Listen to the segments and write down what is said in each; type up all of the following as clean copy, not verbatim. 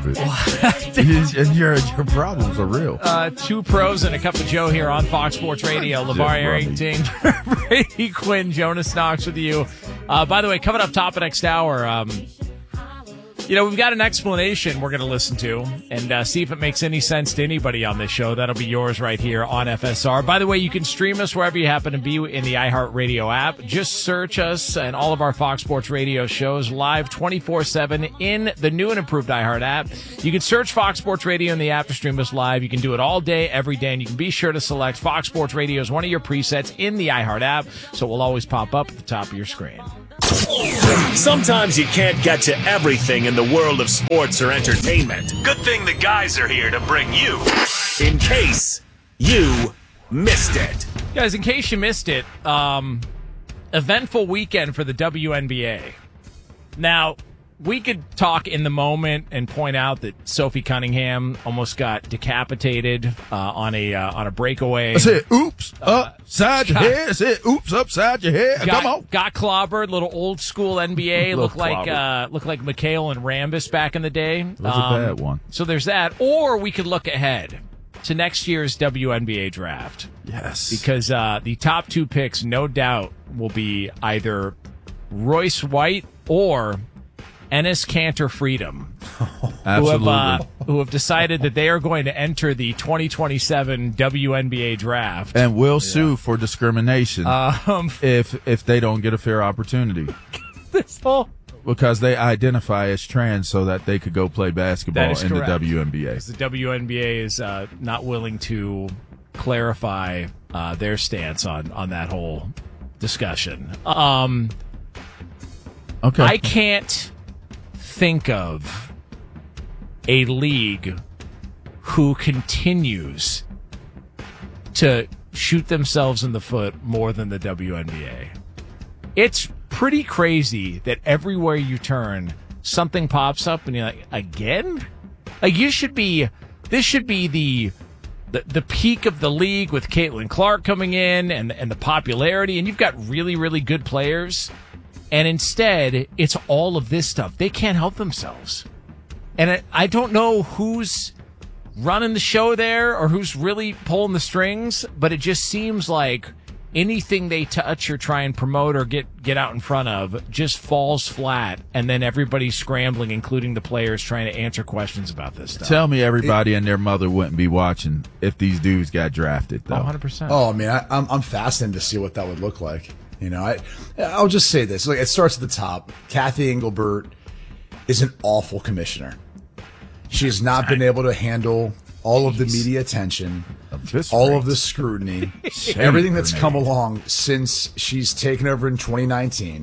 stupid. And your problems are real. Two pros and a cup of Joe here on Fox Sports Radio. LeVar Arrington, Brady Quinn, Jonas Knox with you. By the way, coming up top of next hour, we've got an explanation we're going to listen to and see if it makes any sense to anybody on this show. That'll be yours right here on FSR. By the way, you can stream us wherever you happen to be in the iHeartRadio app. Just search us and all of our Fox Sports Radio shows live 24/7 in the new and improved iHeart app. You can search Fox Sports Radio in the app to stream us live. You can do it all day, every day, and you can be sure to select Fox Sports Radio as one of your presets in the iHeart app, so it will always pop up at the top of your screen. Sometimes you can't get to everything in the world of sports or entertainment. Good thing the guys are here to bring you In Case You Missed It. Guys, in case you missed it, eventful weekend for the WNBA. Now, we could talk in the moment and point out that Sophie Cunningham almost got decapitated on a breakaway. I said, oops, upside your head. I said, oops, upside your head. Come on. Got clobbered, little old school NBA. looked like McHale and Rambis back in the day. That was a bad one. So there's that. Or we could look ahead to next year's WNBA draft. Yes. Because the top two picks, no doubt, will be either Royce White or Enes Kanter Freedom, who have decided that they are going to enter the 2027 WNBA draft and will sue for discrimination if they don't get a fair opportunity. Because they identify as trans so that they could go play basketball in the WNBA. The WNBA is not willing to clarify their stance on that whole discussion. Okay. I can't think of a league who continues to shoot themselves in the foot more than the WNBA. It's pretty crazy that everywhere you turn, something pops up and you're like, again? Like this should be the peak of the league with Caitlin Clark coming in and the popularity, and you've got really, really good players. And instead, it's all of this stuff. They can't help themselves. And I don't know who's running the show there or who's really pulling the strings, but it just seems like anything they touch or try and promote or get out in front of just falls flat, and then everybody's scrambling, including the players, trying to answer questions about this stuff. Tell me everybody and their mother wouldn't be watching if these dudes got drafted, though. 100%. Oh, man, I'm fascinated to see what that would look like. I'll just say this. Look, it starts at the top. Kathy Engelbert is an awful commissioner. She has not been able to handle all of the media attention, all of the scrutiny, everything that's come along since she's taken over in 2019.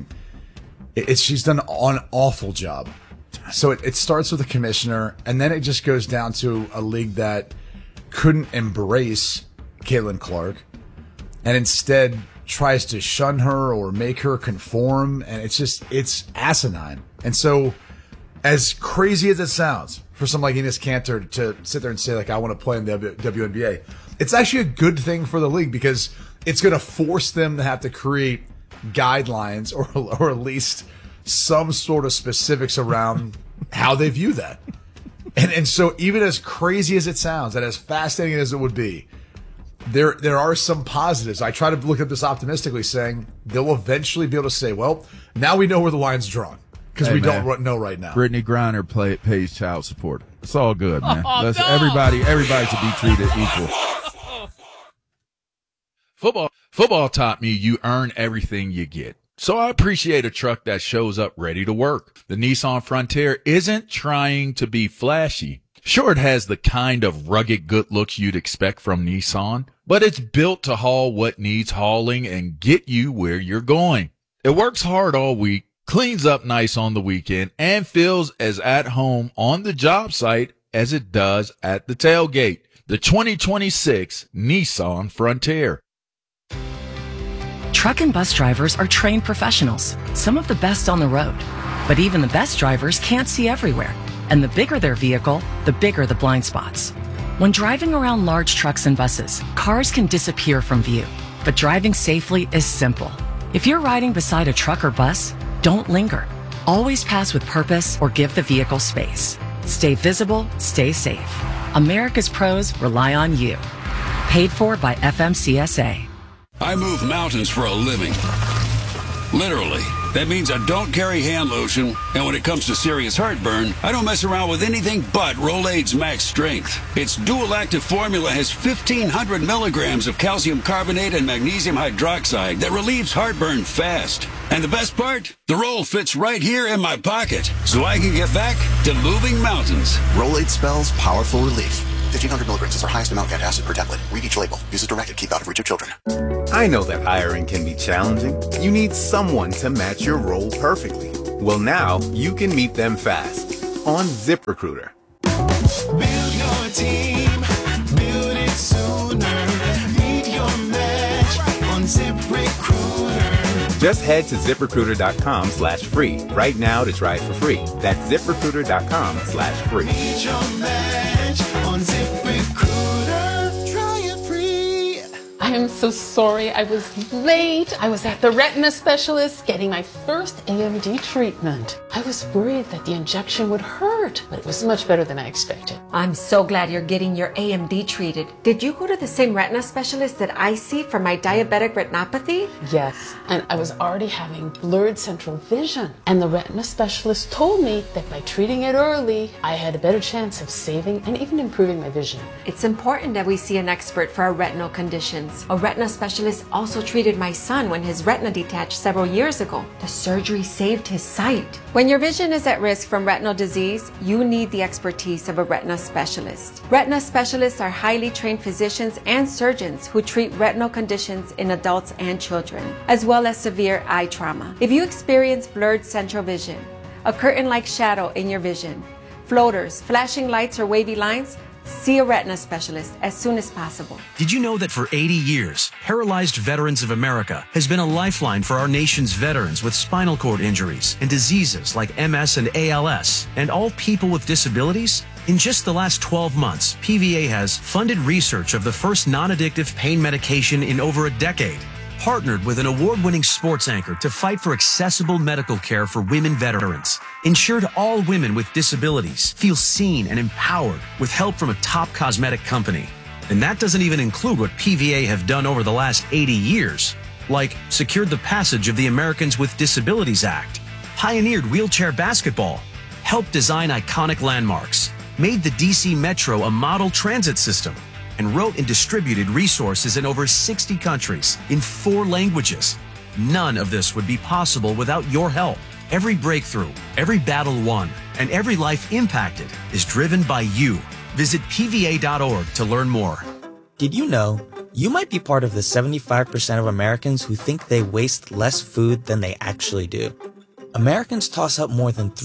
She's done an awful job. So it starts with the commissioner, and then it just goes down to a league that couldn't embrace Caitlin Clark and instead tries to shun her or make her conform, and it's asinine. And so, as crazy as it sounds for someone like Enes Kanter to sit there and say, like, I want to play in the WNBA, it's actually a good thing for the league because it's going to force them to have to create guidelines or at least some sort of specifics around how they view that. And so, even as crazy as it sounds and as fascinating as it would be, there are some positives. I try to look at this optimistically, saying they'll eventually be able to say, well, now we know where the line's drawn because we don't know right now. Brittany Griner pays child support. It's all good, man. Everybody should be treated equal. Football taught me you earn everything you get. So I appreciate a truck that shows up ready to work. The Nissan Frontier isn't trying to be flashy. Sure, it has the kind of rugged good looks you'd expect from Nissan, but it's built to haul what needs hauling and get you where you're going. It works hard all week, cleans up nice on the weekend, and feels as at home on the job site as it does at the tailgate. The 2026 Nissan Frontier. Truck and bus drivers are trained professionals, some of the best on the road. But even the best drivers can't see everywhere. And the bigger their vehicle, the bigger the blind spots. When driving around large trucks and buses, cars can disappear from view. But driving safely is simple. If you're riding beside a truck or bus, don't linger. Always pass with purpose or give the vehicle space. Stay visible, stay safe. America's pros rely on you. Paid for by FMCSA. I move mountains for a living. Literally. That means I don't carry hand lotion, and when it comes to serious heartburn, I don't mess around with anything but Rolaids Max Strength. Its dual-active formula has 1,500 milligrams of calcium carbonate and magnesium hydroxide that relieves heartburn fast. And the best part? The roll fits right here in my pocket, so I can get back to moving mountains. Rolaids spells powerful relief. 1,500 milligrams is our highest amount of acid per tablet. Read each label. Use as directed. Keep out of reach of children. I know that hiring can be challenging. You need someone to match your role perfectly. Well, now you can meet them fast on ZipRecruiter. Build your team. Build it sooner. Meet your match on ZipRecruiter. Just head to ZipRecruiter.com/free right now to try it for free. That's ZipRecruiter.com/free. Meet your match on ZipRecruiter. Try it free. I am so sorry I was late. I was at the retina specialist getting my first AMD treatment. I was worried that the injection would hurt, but it was much better than I expected. I'm so glad you're getting your AMD treated. Did you go to the same retina specialist that I see for my diabetic retinopathy? Yes, and I was already having blurred central vision. And the retina specialist told me that by treating it early, I had a better chance of saving and even improving my vision. It's important that we see an expert for our retinal conditions. A retina specialist also treated my son when his retina detached several years ago. The surgery saved his sight. When your vision is at risk from retinal disease, you need the expertise of a retina specialist. Retina specialists are highly trained physicians and surgeons who treat retinal conditions in adults and children, as well as severe eye trauma. If you experience blurred central vision, a curtain-like shadow in your vision, floaters, flashing lights, or wavy lines, see a retina specialist as soon as possible. Did you know that for 80 years, Paralyzed Veterans of America has been a lifeline for our nation's veterans with spinal cord injuries and diseases like MS and ALS, and all people with disabilities? In just the last 12 months, PVA has funded research of the first non-addictive pain medication in over a decade, partnered with an award-winning sports anchor to fight for accessible medical care for women veterans, ensured all women with disabilities feel seen and empowered with help from a top cosmetic company. And that doesn't even include what PVA have done over the last 80 years, like secured the passage of the Americans with Disabilities Act, pioneered wheelchair basketball, helped design iconic landmarks, made the DC Metro a model transit system, and wrote and distributed resources in over 60 countries in 4 languages. None of this would be possible without your help. Every breakthrough, every battle won, and every life impacted is driven by you. Visit PVA.org to learn more. Did you know you might be part of the 75% of Americans who think they waste less food than they actually do? Americans toss out more than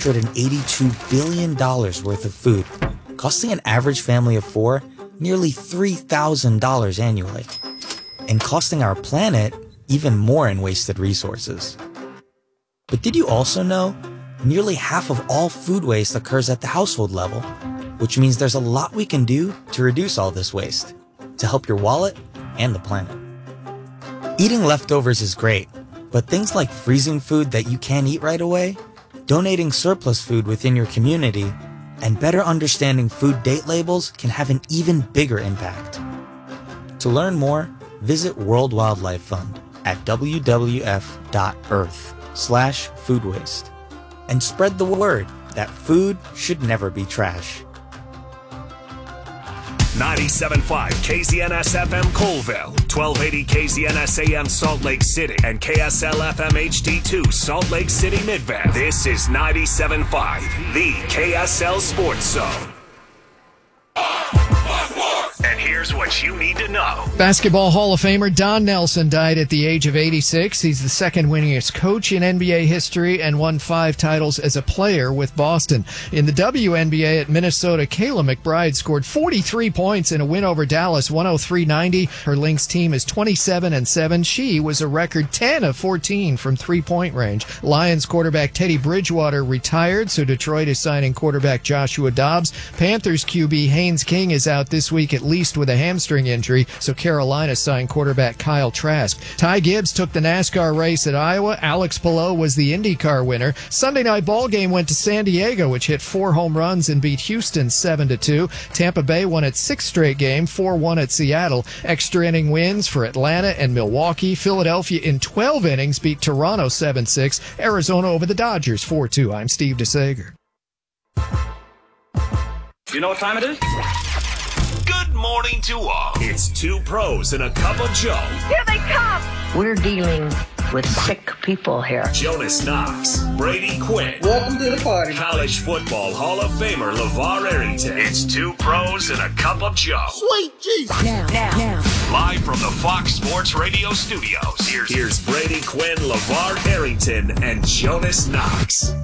$382 billion worth of food, costing an average family of 4 nearly $3,000 annually, and costing our planet even more in wasted resources. But did you also know nearly half of all food waste occurs at the household level, which means there's a lot we can do to reduce all this waste, to help your wallet and the planet. Eating leftovers is great, but things like freezing food that you can't eat right away, donating surplus food within your community, and better understanding food date labels can have an even bigger impact. To learn more, visit World Wildlife Fund at wwf.earth/food waste and spread the word that food should never be trash. 97.5 KZNS FM Colville, 1280 KZNS AM Salt Lake City, and KSL FM HD2 Salt Lake City Midvale. This is 97.5, the KSL Sports Zone. And here's what you need to know. Basketball Hall of Famer Don Nelson died at the age of 86. He's the second winningest coach in NBA history and won 5 titles as a player with Boston. In the WNBA at Minnesota, Kayla McBride scored 43 points in a win over Dallas, 103-90. Her Lynx team is 27-7. She was a record 10 of 14 from three-point range. Lions quarterback Teddy Bridgewater retired, so Detroit is signing quarterback Joshua Dobbs. Panthers QB Haynes King is out this week at least released with a hamstring injury, so Carolina signed quarterback Kyle Trask. Ty Gibbs took the NASCAR race at Iowa. Alex Palou was the IndyCar winner. Sunday night ball game went to San Diego, which hit 4 home runs and beat Houston 7-2. Tampa Bay won its 6th straight game, 4-1 at Seattle. Extra inning wins for Atlanta and Milwaukee. Philadelphia in 12 innings beat Toronto 7-6. Arizona over the Dodgers 4-2. I'm Steve DeSager. You know what time it is? Good morning to all. It's 2 pros and a cup of Joe. Here they come. We're dealing with sick people here. Jonas Knox, Brady Quinn. Welcome to the party. College football Hall of Famer LeVar Arrington. It's 2 pros and a cup of Joe. Sweet Jesus. Now. Live from the Fox Sports Radio studios. Here's Brady Quinn, LeVar Arrington, and Jonas Knox.